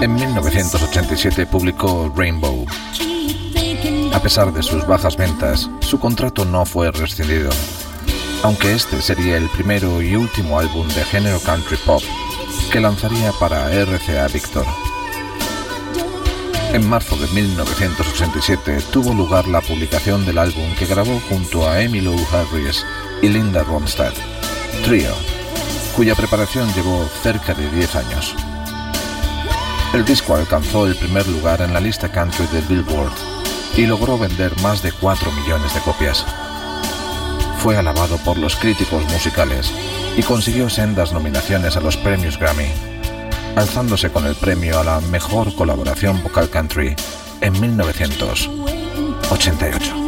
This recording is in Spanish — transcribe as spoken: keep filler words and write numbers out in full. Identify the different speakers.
Speaker 1: En mil novecientos ochenta y siete publicó Rainbow. A pesar de sus bajas ventas, su contrato no fue rescindido, aunque este sería el primero y último álbum de género country pop que lanzaría para R C A Victor. En marzo de mil novecientos ochenta y siete tuvo lugar la publicación del álbum que grabó junto a Emmylou Harris y Linda Ronstadt, Trio, cuya preparación llevó cerca de diez años. El disco alcanzó el primer lugar en la lista country de Billboard y logró vender más de cuatro millones de copias. Fue alabado por los críticos musicales y consiguió sendas nominaciones a los premios Grammy, alzándose con el premio a la mejor colaboración vocal country en mil novecientos ochenta y ocho.